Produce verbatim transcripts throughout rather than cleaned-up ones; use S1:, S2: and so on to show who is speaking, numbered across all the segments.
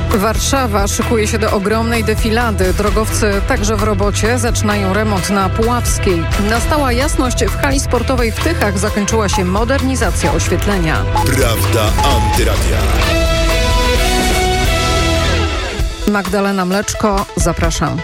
S1: Warszawa szykuje się do ogromnej defilady. Drogowcy także w robocie zaczynają remont na Puławskiej. Nastała jasność w hali sportowej w Tychach. Zakończyła się modernizacja oświetlenia.
S2: Prawda Antyradia.
S1: Magdalena Mleczko, zapraszam.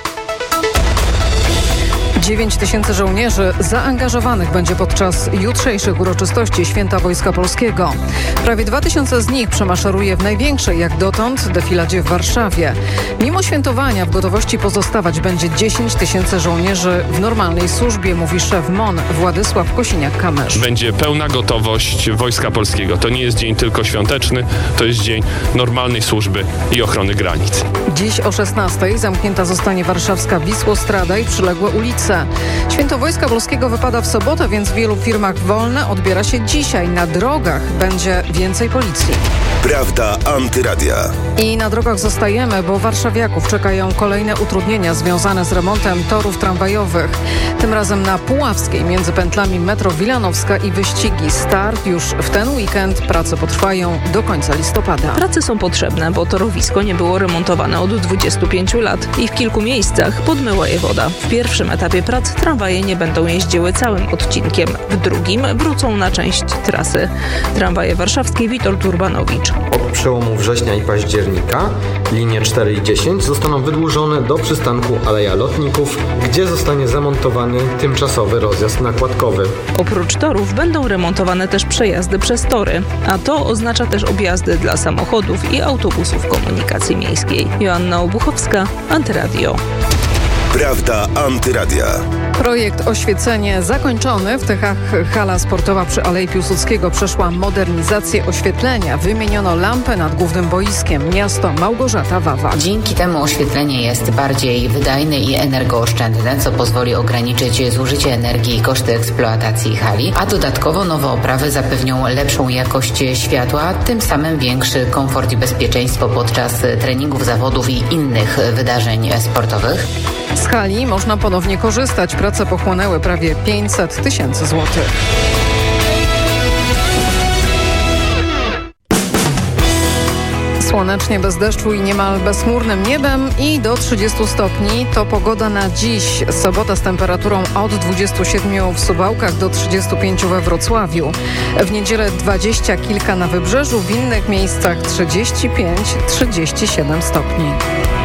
S1: dziewięć tysięcy żołnierzy zaangażowanych będzie podczas jutrzejszych uroczystości Święta Wojska Polskiego. Prawie dwa tysiące z nich przemaszeruje w największej jak dotąd defiladzie w Warszawie. Mimo świętowania w gotowości pozostawać będzie dziesięć tysięcy żołnierzy w normalnej służbie, mówi szef M O N Władysław Kosiniak-Kamysz.
S3: Będzie pełna gotowość Wojska Polskiego. To nie jest dzień tylko świąteczny, to jest dzień normalnej służby i ochrony granic.
S1: Dziś o szesnastej zamknięta zostanie warszawska Wisłostrada i przyległe ulice. Święto Wojska Polskiego wypada w sobotę, więc w wielu firmach wolne odbiera się dzisiaj. Na drogach będzie więcej policji.
S2: Prawda Antyradia.
S1: I na drogach zostajemy, bo warszawiaków czekają kolejne utrudnienia związane z remontem torów tramwajowych. Tym razem na Puławskiej między pętlami metro Wilanowska i Wyścigi. Start już w ten weekend. Prace potrwają do końca listopada.
S4: Prace są potrzebne, bo torowisko nie było remontowane od dwudziestu pięciu lat i w kilku miejscach podmyła je woda. W pierwszym etapie prac tramwaje nie będą jeździły całym odcinkiem. W drugim wrócą na część trasy. Tramwaje warszawskie Witold Urbanowicz.
S5: Od przełomu września i października linie cztery i dziesięć zostaną wydłużone do przystanku Aleja Lotników, gdzie zostanie zamontowany tymczasowy rozjazd nakładkowy.
S4: Oprócz torów będą remontowane też przejazdy przez tory, a to oznacza też objazdy dla samochodów i autobusów komunikacji miejskiej. Joanna Obuchowska, Antyradio.
S2: Prawda Antyradia.
S1: Projekt oświecenie zakończony. W Tychach hala sportowa przy Alei Piłsudskiego przeszła modernizację oświetlenia. Wymieniono lampę nad głównym boiskiem. Miasto Małgorzata Wawak.
S6: Dzięki temu oświetlenie jest bardziej wydajne i energooszczędne, co pozwoli ograniczyć zużycie energii i koszty eksploatacji hali, a dodatkowo nowe oprawy zapewnią lepszą jakość światła, tym samym większy komfort i bezpieczeństwo podczas treningów, zawodów i innych wydarzeń sportowych.
S1: Z hali można ponownie korzystać. Prace pochłonęły prawie pięćset tysięcy złotych. Słonecznie, bez deszczu i niemal bezchmurnym niebem i do trzydziestu stopni. To pogoda na dziś. Sobota z temperaturą od dwudziestu siedmiu w Suwałkach do trzydziestu pięciu we Wrocławiu. W niedzielę dwadzieścia kilka na Wybrzeżu, w innych miejscach trzydzieści pięć do trzydziestu siedmiu stopni.